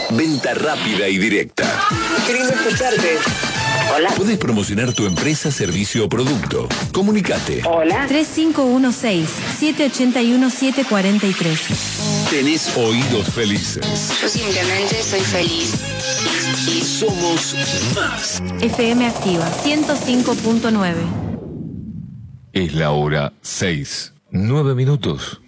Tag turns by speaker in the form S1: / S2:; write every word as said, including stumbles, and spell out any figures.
S1: Venta rápida y directa.
S2: Qué lindo escucharte.
S3: Hola.
S1: Podés promocionar tu empresa, servicio o producto. Comunicate.
S3: Hola.
S4: tres cinco uno seis, siete ocho uno, siete cuatro tres.
S1: Tenés oídos felices.
S3: Yo simplemente soy feliz.
S1: Somos más.
S4: F M Activa ciento cinco punto nueve.
S1: Es la hora seis. Nueve minutos.